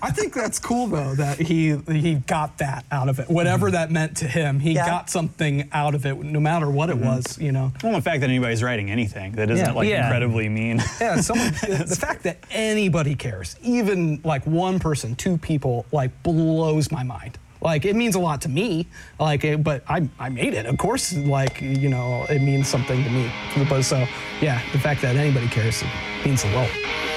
I think that's cool though that he got that out of it. Whatever that meant to him, he got something out of it, no matter what it was. You know. Well, the fact that anybody's writing anything that isn't incredibly mean. Yeah, the fact that anybody cares, even like one person, two people, like blows my mind. Like, it means a lot to me, like, but I made it. Of course, like, you know, it means something to me. So, yeah, the fact that anybody cares means a lot.